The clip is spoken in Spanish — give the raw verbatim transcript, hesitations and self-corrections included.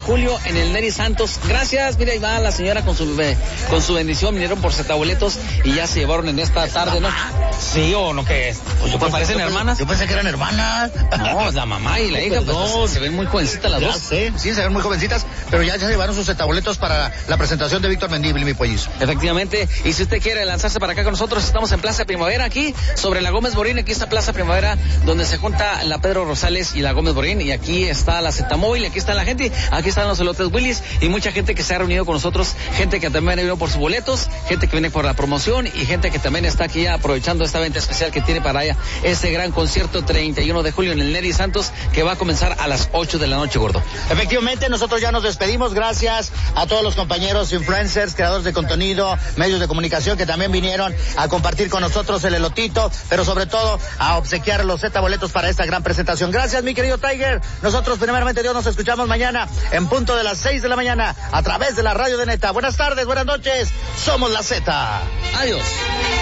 julio en el Neri Santos. Gracias, mira, ahí va la señora con su eh, con su bendición, vinieron por zetaboletos y ya se llevaron en esta tarde, ¿no? Sí o no, ¿qué es? Pues, pues parecen yo, hermanas. Yo pensé que eran hermanas. No, es la mamá y la hija, pues, se ven muy jovencitas las ya dos. Sé, sí, se ven muy jovencitas, pero ya se llevaron sus zetaboletos para la presentación de Víctor Mendívil, mi pollizo. Efectivamente, y si usted quiere lanzarse para acá con nosotros, estamos en Plaza Primavera, aquí, sobre la Gómez Borín, aquí está Plaza Primavera, donde se junta la Pedro Rosales y la Gómez Borín, y aquí está la Zetamóvil, aquí está la gente, aquí están los elotes Willis, y mucha gente que se ha reunido con nosotros, gente que también ha venido por sus boletos, gente que viene por la promoción, y gente que también está aquí ya aprovechando esta venta especial que tiene para allá este gran concierto treinta y uno de julio en el Neri Santos, que va a comenzar a las ocho de la noche, gordo. Efectivamente, nosotros ya nos despedimos, gracias a todos los compañeros influencers, creadores de contenido, medios de comunicación que también vinieron a compartir con nosotros el elotito, pero sobre todo a obsequiar los Z boletos para esta gran presentación. Gracias, mi querido Tiger. Nosotros, primeramente Dios, nos escuchamos mañana en punto de las seis de la mañana a través de la radio de Neta. Buenas tardes, buenas noches. Somos la Z. Adiós.